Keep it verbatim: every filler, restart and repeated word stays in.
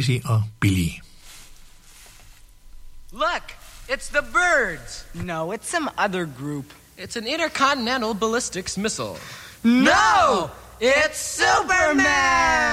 Daisy og Billy. Look, it's the birds. No, it's some other group. It's an intercontinental ballistics missile. No! It's Superman!